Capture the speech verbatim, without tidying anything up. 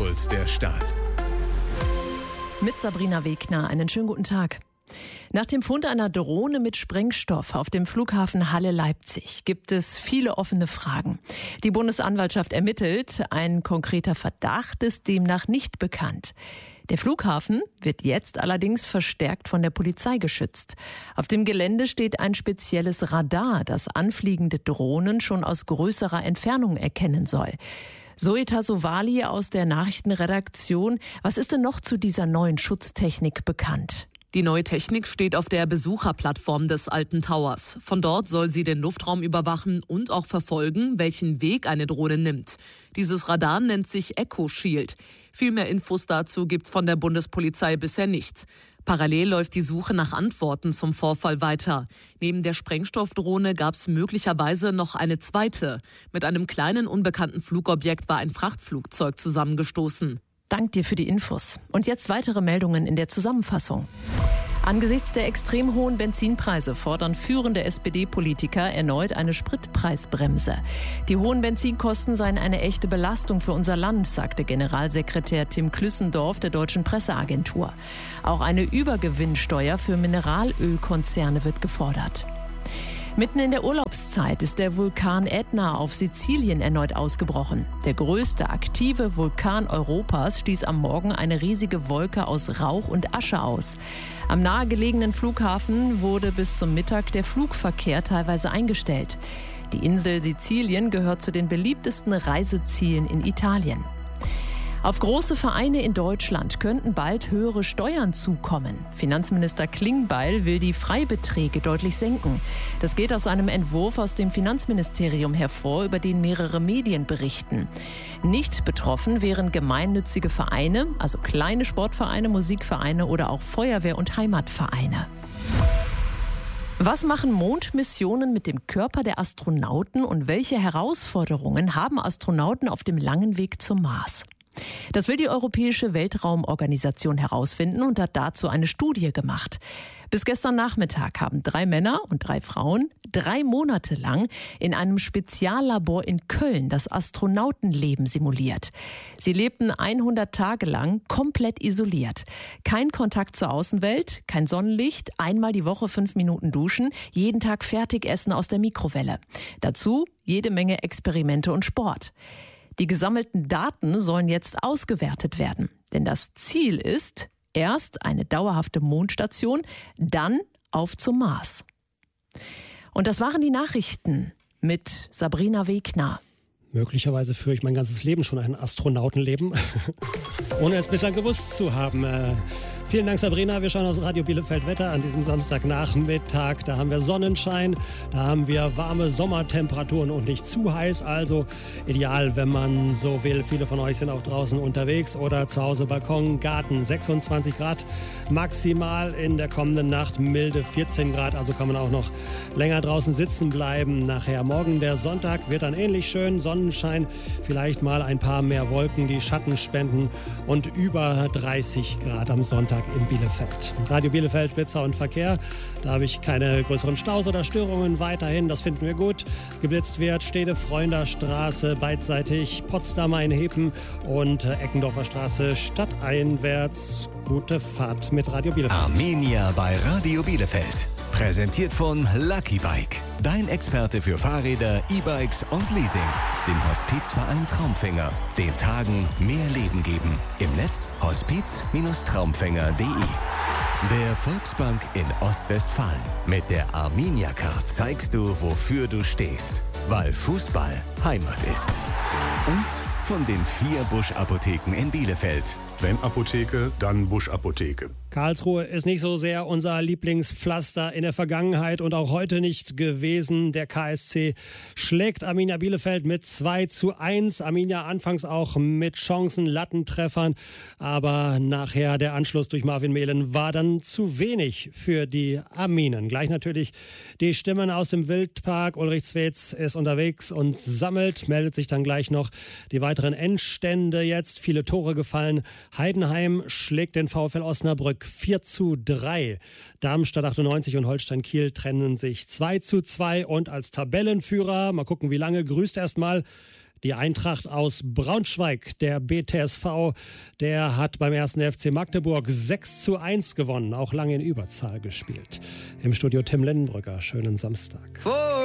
Impuls der Stadt. Mit Sabrina Wegner, einen schönen guten Tag. Nach dem Fund einer Drohne mit Sprengstoff auf dem Flughafen Halle-Leipzig gibt es viele offene Fragen. Die Bundesanwaltschaft ermittelt, ein konkreter Verdacht ist demnach nicht bekannt. Der Flughafen wird jetzt allerdings verstärkt von der Polizei geschützt. Auf dem Gelände steht ein spezielles Radar, das anfliegende Drohnen schon aus größerer Entfernung erkennen soll. Zoe Tassovali aus der Nachrichtenredaktion. Was ist denn noch zu dieser neuen Schutztechnik bekannt? Die neue Technik steht auf der Besucherplattform des Alten Towers. Von dort soll sie den Luftraum überwachen und auch verfolgen, welchen Weg eine Drohne nimmt. Dieses Radar nennt sich Echo Shield. Viel mehr Infos dazu gibt's von der Bundespolizei bisher nicht. Parallel läuft die Suche nach Antworten zum Vorfall weiter. Neben der Sprengstoffdrohne gab's möglicherweise noch eine zweite. Mit einem kleinen unbekannten Flugobjekt war ein Frachtflugzeug zusammengestoßen. Dank dir für die Infos. Und jetzt weitere Meldungen in der Zusammenfassung. Angesichts der extrem hohen Benzinpreise fordern führende S P D-Politiker erneut eine Spritpreisbremse. Die hohen Benzinkosten seien eine echte Belastung für unser Land, sagte Generalsekretär Tim Klüssendorf der Deutschen Presseagentur. Auch eine Übergewinnsteuer für Mineralölkonzerne wird gefordert. Mitten in der Urlaubszeit ist der Vulkan Ätna auf Sizilien erneut ausgebrochen. Der größte aktive Vulkan Europas stieß am Morgen eine riesige Wolke aus Rauch und Asche aus. Am nahegelegenen Flughafen wurde bis zum Mittag der Flugverkehr teilweise eingestellt. Die Insel Sizilien gehört zu den beliebtesten Reisezielen in Italien. Auf große Vereine in Deutschland könnten bald höhere Steuern zukommen. Finanzminister Klingbeil will die Freibeträge deutlich senken. Das geht aus einem Entwurf aus dem Finanzministerium hervor, über den mehrere Medien berichten. Nicht betroffen wären gemeinnützige Vereine, also kleine Sportvereine, Musikvereine oder auch Feuerwehr- und Heimatvereine. Was machen Mondmissionen mit dem Körper der Astronauten und welche Herausforderungen haben Astronauten auf dem langen Weg zum Mars? Das will die Europäische Weltraumorganisation herausfinden und hat dazu eine Studie gemacht. Bis gestern Nachmittag haben drei Männer und drei Frauen drei Monate lang in einem Speziallabor in Köln das Astronautenleben simuliert. Sie lebten hundert Tage lang komplett isoliert. Kein Kontakt zur Außenwelt, kein Sonnenlicht, einmal die Woche fünf Minuten duschen, jeden Tag Fertigessen aus der Mikrowelle. Dazu jede Menge Experimente und Sport. Die gesammelten Daten sollen jetzt ausgewertet werden. Denn das Ziel ist, erst eine dauerhafte Mondstation, dann auf zum Mars. Und das waren die Nachrichten mit Sabrina Wegner. Möglicherweise führe ich mein ganzes Leben schon ein Astronautenleben, ohne es bislang gewusst zu haben. Äh, vielen Dank, Sabrina. Wir schauen aufs Radio Bielefeld Wetter an diesem Samstagnachmittag. Da haben wir Sonnenschein, da haben wir warme Sommertemperaturen und nicht zu heiß. Also ideal, wenn man so will. Viele von euch sind auch draußen unterwegs oder zu Hause Balkon, Garten. sechsundzwanzig Grad maximal in der kommenden Nacht, milde vierzehn Grad. Also kann man auch noch länger draußen sitzen bleiben. Nachher morgen der Sonntag wird dann ähnlich schön. Sonnenschein, vielleicht mal ein paar mehr Wolken, die Schatten spenden und über dreißig Grad am Sonntag in Bielefeld. Radio Bielefeld, Blitzer und Verkehr. Da habe ich keine größeren Staus oder Störungen weiterhin. Das finden wir gut. Geblitzt wird Stede-Freunda Straße beidseitig, Potsdamer in Hepen und Eckendorfer Straße stadteinwärts. Gute Fahrt mit Radio Bielefeld. Arminia bei Radio Bielefeld. Präsentiert von Lucky Bike. Dein Experte für Fahrräder, E-Bikes und Leasing. Dem Hospizverein Traumfänger. Den Tagen mehr Leben geben. Im Netz hospiz Traumfänger punkt de. Der Volksbank in Ostwestfalen. Mit der Arminia-Card zeigst du, wofür du stehst. Weil Fußball Heimat ist. Und von den vier Busch-Apotheken in Bielefeld. Wenn Apotheke, dann Busch-Apotheke. Karlsruhe ist nicht so sehr unser Lieblingspflaster in der Vergangenheit und auch heute nicht gewesen. Der K S C schlägt Arminia Bielefeld mit zwei zu eins. Arminia anfangs auch mit Chancen, Lattentreffern, aber nachher der Anschluss durch Marvin Mehlen war dann zu wenig für die Arminen. Gleich natürlich die Stimmen aus dem Wildpark. Ulrich Zwetz ist unterwegs und sammelt, meldet sich dann gleich noch die weiteren Endstände jetzt. Viele Tore gefallen. Heidenheim schlägt den VfL Osnabrück vier zu drei. Darmstadt achtundneunzig und Holstein Kiel trennen sich zwei zu zwei und als Tabellenführer, mal gucken wie lange, grüßt erstmal Die Eintracht aus Braunschweig, der B T S V, der hat beim ersten F C Magdeburg sechs zu eins gewonnen, auch lange in Überzahl gespielt. Im Studio Tim Lendenbrücker, schönen Samstag.